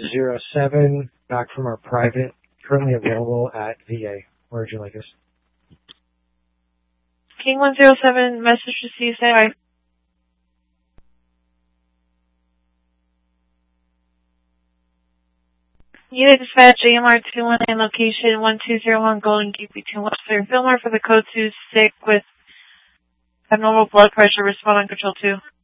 107, back from our private, currently available at VA. Where would you like us? King 107, message received, say hi. Unit dispatch, AMR 219, location 1201 Golden Gate between Webster and Fillmore for the code 26 with abnormal blood pressure, respond on control 2.